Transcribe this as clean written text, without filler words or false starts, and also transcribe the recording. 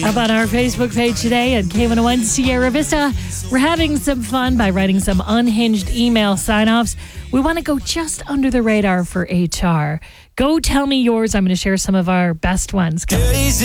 Up on our Facebook page today at K101 Sierra Vista, we're having some fun by writing some unhinged email sign-offs. We want to go just under the radar for HR. Go tell me yours. I'm going to share some of our best ones.